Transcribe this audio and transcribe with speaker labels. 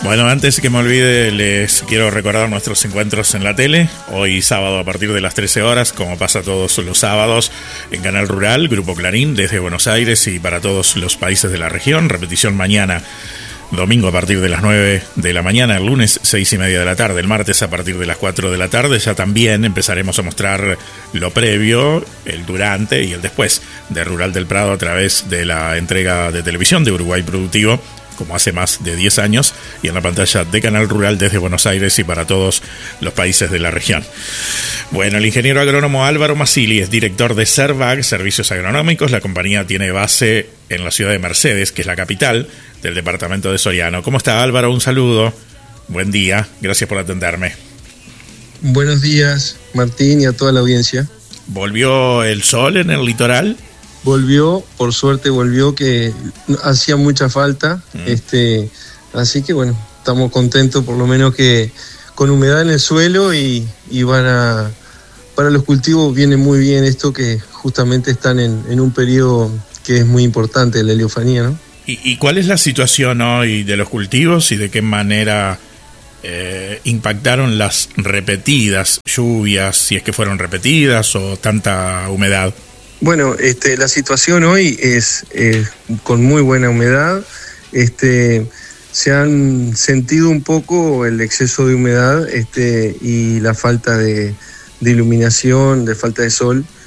Speaker 1: Bueno, antes que me olvide, les quiero recordar nuestros encuentros en la tele. Hoy sábado a partir de las 13 horas, como pasa todos los sábados, en Canal Rural, Grupo Clarín, desde Buenos Aires y para todos los países de la región. Repetición mañana, domingo a partir de las 9 de la mañana, el lunes 6:30 de la tarde, el martes a partir de las 4 de la tarde. Ya también empezaremos a mostrar lo previo, el durante y el después de Rural del Prado a través de la entrega de televisión de Uruguay Productivo, como hace más de 10 años, y en la pantalla de Canal Rural desde Buenos Aires y para todos los países de la región. Bueno, el ingeniero agrónomo Álvaro Mazzilli es director de Servag, Servicios Agronómicos. La compañía tiene base en la ciudad de Mercedes, que es la capital del departamento de Soriano. ¿Cómo está, Álvaro? Un saludo. Buen día. Gracias por atenderme.
Speaker 2: Buenos días, Martín, y a toda la audiencia.
Speaker 1: ¿Volvió el sol en el litoral?
Speaker 2: Volvió, por suerte volvió, que hacía mucha falta. Así que bueno, estamos contentos por lo menos que con humedad en el suelo y para los cultivos viene muy bien esto, que justamente están en un periodo que es muy importante, la heliofanía, ¿no?
Speaker 1: ¿Y cuál es la situación hoy de los cultivos y de qué manera impactaron las repetidas lluvias, si es que fueron repetidas o tanta humedad?
Speaker 2: Bueno, la situación hoy es con muy buena humedad. Se han sentido un poco el exceso de humedad y la falta de iluminación, de falta de sol.